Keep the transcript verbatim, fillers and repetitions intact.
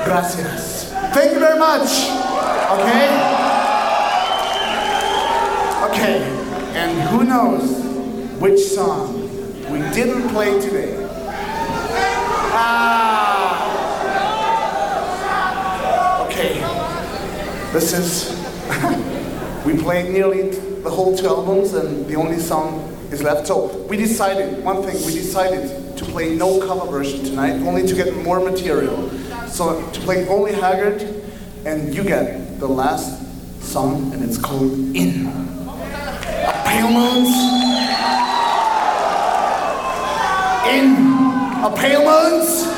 Gracias. Thank you very much. Okay? Okay, and who knows which song we didn't play today? Ah. Okay, this is, we played nearly the whole two albums and the only song is left. So we decided, one thing, we decided to play no cover version tonight, only to get more material. So to play only Haggard, and you get the last song, and it's called In. A Pale Moons. In. A Pale Moons.